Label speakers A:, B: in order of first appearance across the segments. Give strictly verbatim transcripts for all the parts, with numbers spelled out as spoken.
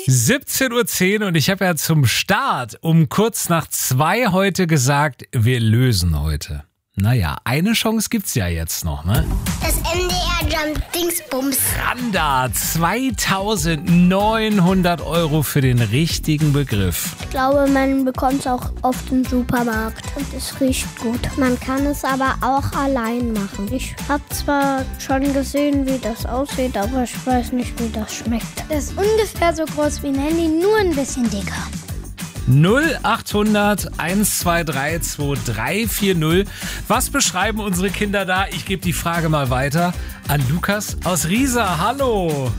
A: siebzehn Uhr zehn und ich habe ja zum Start um kurz nach zwei heute gesagt, wir lösen heute. Naja, eine Chance gibt's ja jetzt noch, ne?
B: Das M D R Jump Dingsbums.
A: Randa, zweitausendneunhundert Euro für den richtigen Begriff.
B: Ich glaube, man bekommt es auch auf dem Supermarkt und es riecht gut. Man kann es aber auch allein machen. Ich habe zwar schon gesehen, wie das aussieht, aber ich weiß nicht, wie das schmeckt.
C: Das ist ungefähr so groß wie ein Handy, nur ein bisschen dicker.
A: null achthundert eins zwei drei zwei drei vier null. Was beschreiben unsere Kinder da? Ich gebe die Frage mal weiter an Lukas aus Riesa. Hallo.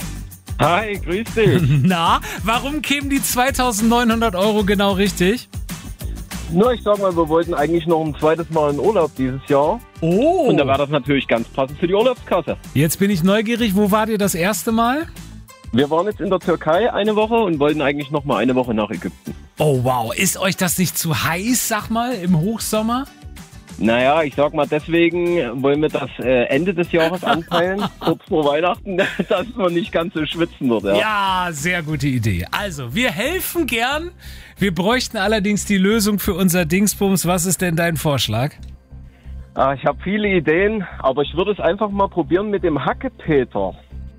D: Hi, grüß dich.
A: Na, warum kämen die zweitausendneunhundert Euro genau richtig?
D: Nur, ich sag mal, wir wollten eigentlich noch ein zweites Mal in Urlaub dieses Jahr.
A: Oh.
D: Und da war das natürlich ganz passend für die Urlaubskasse.
A: Jetzt bin ich neugierig. Wo wart ihr das erste Mal?
D: Wir waren jetzt in der Türkei eine Woche und wollten eigentlich noch mal eine Woche nach Ägypten.
A: Oh wow, ist euch das nicht zu heiß, sag mal, im Hochsommer?
D: Naja, ich sag mal, deswegen wollen wir das äh, Ende des Jahres anpeilen, kurz vor Weihnachten, dass man nicht ganz so schwitzen wird. Ja.
A: Ja, sehr gute Idee. Also, wir helfen gern. Wir bräuchten allerdings die Lösung für unser Dingsbums. Was ist denn dein Vorschlag?
D: Ah, ich habe viele Ideen, aber ich würde es einfach mal probieren mit dem Hackepeter.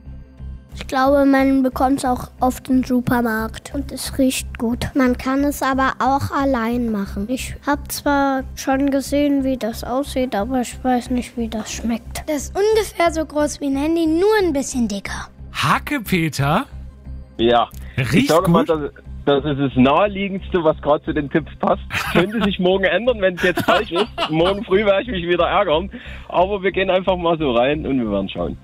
B: Ich glaube, man bekommt es auch auf dem Supermarkt und es riecht gut. Man kann es aber auch allein machen. Ich habe zwar schon gesehen, wie das aussieht, aber ich weiß nicht, wie das schmeckt.
C: Das ist ungefähr so groß wie ein Handy, nur ein bisschen dicker.
A: Hackepeter?
D: Ja,
A: Riecht
D: ich sage mal,
A: gut?
D: das, das ist das Naheliegendste, was gerade zu den Tipps passt. Könnte sich morgen ändern, wenn es jetzt falsch ist. Morgen früh werde ich mich wieder ärgern. Aber wir gehen einfach mal so rein und wir werden schauen.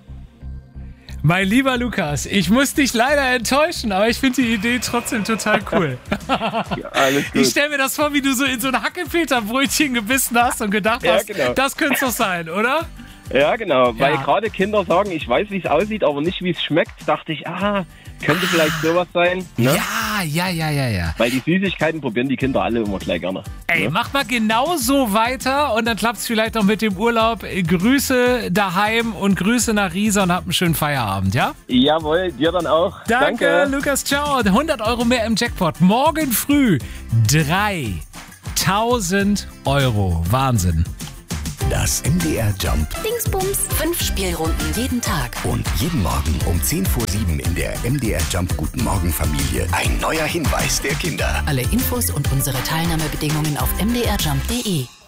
A: Mein lieber Lukas, ich muss dich leider enttäuschen, aber ich finde die Idee trotzdem total cool.
D: Ja, alles gut.
A: Ich stelle mir das vor, wie du so in so ein Hackepeter-Brötchen gebissen hast und gedacht
D: Ja,
A: hast,
D: genau.
A: das könnte es doch sein, oder?
D: Ja, genau. Weil
A: Ja.
D: gerade Kinder sagen, ich weiß, wie es aussieht, aber nicht, wie es schmeckt. Dachte ich, ah, könnte vielleicht sowas sein. Ne?
A: Ja, ja, ja, ja, ja.
D: Weil die Süßigkeiten probieren die Kinder alle immer gleich gerne.
A: Ey,
D: Ne?
A: mach mal genau so weiter und dann klappt es vielleicht auch mit dem Urlaub. Grüße daheim und Grüße nach Riesa und habt einen schönen Feierabend, ja?
D: Jawohl, dir dann auch.
A: Danke,
D: Danke.
A: Lukas, ciao. hundert Euro mehr im Jackpot. Morgen früh dreitausend Euro. Wahnsinn.
E: Das M D R Jump
C: Dingsbums.
F: Fünf Spielrunden jeden Tag.
E: und jeden Morgen um zehn vor sieben in der M D R Jump Guten Morgen Familie ein neuer Hinweis der Kinder.
F: Alle Infos und unsere Teilnahmebedingungen auf m d r jump punkt d e.